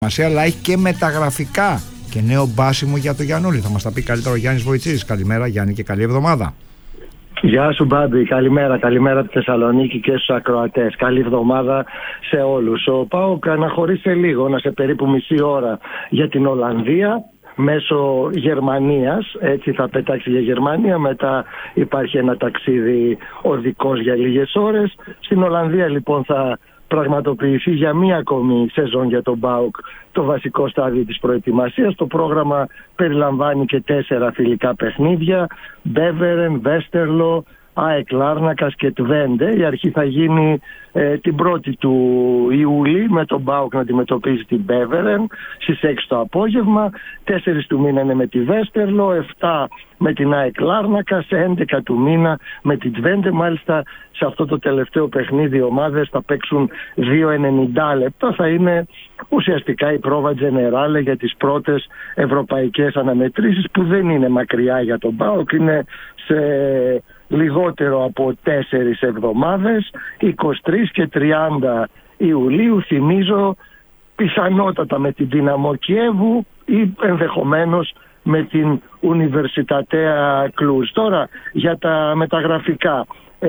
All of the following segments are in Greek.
Αλλά έχει και μεταγραφικά και νέο μπάσιμο για το Γιαννούλη. Θα μας τα πει καλύτερα ο Γιάννης Βοητσίδης. Καλημέρα Γιάννη και καλή εβδομάδα. Γεια σου Μπάμπη, καλημέρα από τη Θεσσαλονίκη και στους ακροατές. Καλή εβδομάδα σε όλους. Ο ΠΑΟΚ αναχωρήσε λίγο, να σε περίπου μισή ώρα για την Ολλανδία μέσω Γερμανίας, έτσι θα πετάξει για Γερμανία, μετά υπάρχει ένα ταξίδι οδικός για λίγες ώρες. Στην Ολλανδία λοιπόν θα πραγματοποιηθεί για μία ακόμη σεζόν για τον ΠΑΟΚ το βασικό στάδιο της προετοιμασίας. Το πρόγραμμα περιλαμβάνει και 4 φιλικά παιχνίδια: Μπέβερεν, Βέστερλο, ΑΕΚ Λάρνακας και Τβέντε. Η αρχή θα γίνει την 1η του Ιούλη με τον ΠΑΟΚ να αντιμετωπίζει την Μπέβερεν στις 6 το απόγευμα. 4 του μήνα είναι με τη Βέστερλο, 7 με την ΑΕΚ Λάρνακα, σε 11 του μήνα με την Τβέντε. Μάλιστα σε αυτό το τελευταίο παιχνίδι οι ομάδες θα παίξουν 2,90 λεπτά. Θα είναι ουσιαστικά η πρόβα τζενεράλε για τις πρώτες ευρωπαϊκές αναμετρήσεις, που δεν είναι μακριά για τον ΠΑΟΚ, είναι σε λιγότερο από 4 εβδομάδες, 23 και 30 Ιουλίου. Θυμίζω πιθανότατα με την Δύναμο Κιέβου ή ενδεχομένως με την Universitatea Cluj. Τώρα για τα μεταγραφικά.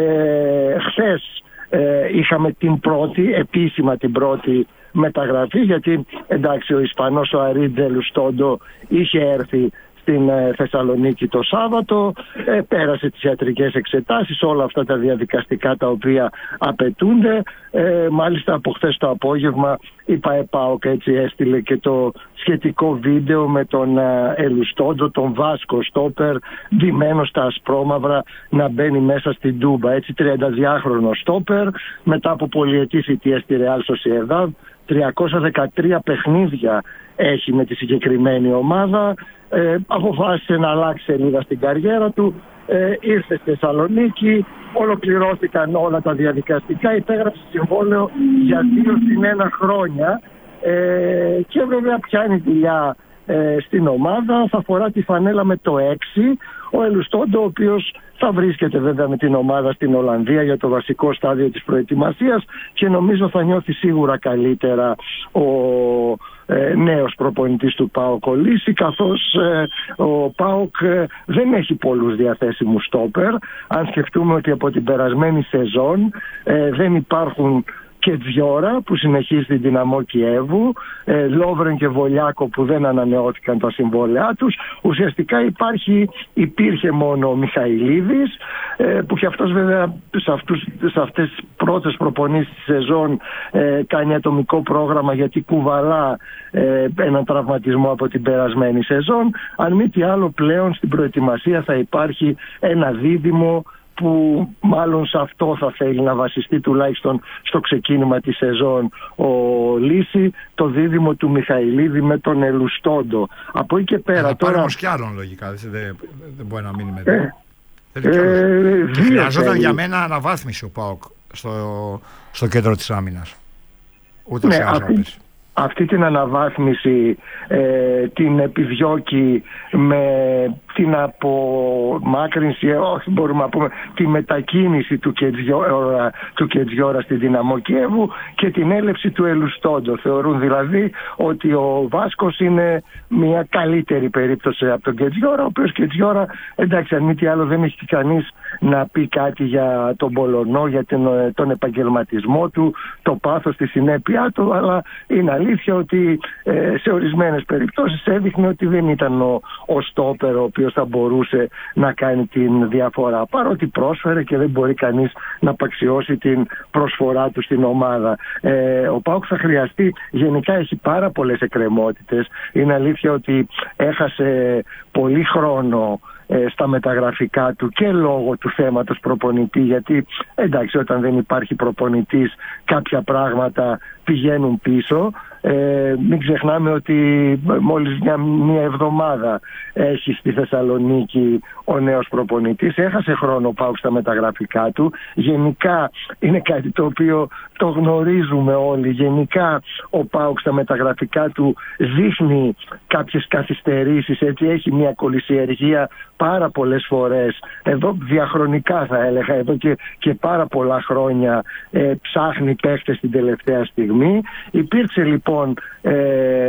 Χθες είχαμε επίσημα την πρώτη μεταγραφή, γιατί εντάξει, ο Ισπανός ο Αρίτζε Λουστόντο είχε έρθει στην Θεσσαλονίκη το Σάββατο, πέρασε τις ιατρικές εξετάσεις, όλα αυτά τα διαδικαστικά τα οποία απαιτούνται. Μάλιστα από χθες το απόγευμα η ΠΑΟΚ έτσι έστειλε και το σχετικό βίντεο με τον Ελουστόντο, τον Βάσκο στόπερ, ντυμένο στα ασπρόμαυρα, να μπαίνει μέσα στην Τούμπα. Έτσι 32χρονο στόπερ, μετά από πολυετή θητεία στη Ρεάλ Σοσιεδάδ, 313 παιχνίδια έχει με τη συγκεκριμένη ομάδα. Αποφάσισε να αλλάξει σελίδα στην καριέρα του, ήρθε στη Θεσσαλονίκη, ολοκληρώθηκαν όλα τα διαδικαστικά, υπέγραψε συμβόλαιο για 2 συν 1 χρόνια και βέβαια πιάνει δουλειά στην ομάδα. Θα φορά τη φανέλα με το 6 ο Ελουστόντο, ο οποίος θα βρίσκεται βέβαια με την ομάδα στην Ολλανδία για το βασικό στάδιο της προετοιμασίας και νομίζω θα νιώθει σίγουρα καλύτερα ο νέος προπονητής του ΠΑΟΚ ο Λύση, καθώς ο ΠΑΟΚ δεν έχει πολλούς διαθέσιμους στόπερ. Αν σκεφτούμε ότι από την περασμένη σεζόν δεν υπάρχουν και Τζιόρα που συνεχίζει την Δυναμό Κιέβου, Λόβρεν και Βολιάκο που δεν ανανεώθηκαν τα συμβόλαιά τους. Ουσιαστικά υπήρχε μόνο ο Μιχαηλίδης, που και αυτός βέβαια σε αυτές τις πρώτες προπονήσεις της σεζόν κάνει ατομικό πρόγραμμα, γιατί κουβαλά έναν τραυματισμό από την περασμένη σεζόν. Αν μη τι άλλο, πλέον στην προετοιμασία θα υπάρχει ένα δίδυμο που μάλλον σε αυτό θα θέλει να βασιστεί τουλάχιστον στο ξεκίνημα της σεζόν ο Λύση, το δίδυμο του Μιχαηλίδη με τον Ελουστόντο. Από εκεί και πέρα θα πάρει όμως κι άλλον λογικά, δεν μπορεί να μείνει με χρειαζόταν για μένα αναβάθμιση ο ΠΑΟΚ στο κέντρο της άμυνας. Ούτε σε άσπρες. Αυτή την αναβάθμιση την επιδιώκει με την απομάκρυνση, όχι μπορούμε να πούμε, τη μετακίνηση του Κετζιόρα στη Δυναμό Κιέβου και την έλευση του Ελουστόντο. Θεωρούν δηλαδή ότι ο Βάσκος είναι μια καλύτερη περίπτωση από τον Κετζιόρα, ο οποίος Κετζιόρα, εντάξει, αν μη τι άλλο δεν έχει κανείς να πει κάτι για τον Πολωνό, για τον επαγγελματισμό του, το πάθος, τη συνέπειά του, αλλά είναι αλήθεια ότι σε ορισμένες περιπτώσεις έδειχνε ότι δεν ήταν ο στόπερ ο οποίος θα μπορούσε να κάνει την διαφορά, παρότι πρόσφερε και δεν μπορεί κανείς να απαξιώσει την προσφορά του στην ομάδα. Ο ΠΑΟΚ θα χρειαστεί, γενικά έχει πάρα πολλές εκκρεμότητες. Είναι αλήθεια ότι έχασε πολύ χρόνο στα μεταγραφικά του και λόγω του θέματος προπονητή, γιατί εντάξει, όταν δεν υπάρχει προπονητής κάποια πράγματα πηγαίνουν πίσω. Μην ξεχνάμε ότι μόλις μία εβδομάδα έχει στη Θεσσαλονίκη ο νέος προπονητής. Έχασε χρόνο ο ΠΑΟΚ στα μεταγραφικά του. Γενικά είναι κάτι το οποίο το γνωρίζουμε όλοι. Γενικά ο ΠΑΟΚ στα μεταγραφικά του δείχνει κάποιες καθυστερήσεις, έτσι έχει μια κολυσιεργία πάρα πολλές φορές. Εδώ διαχρονικά θα έλεγα, εδώ και πάρα πολλά χρόνια ψάχνει παίχτες την τελευταία στιγμή. Υπήρξε λοιπόν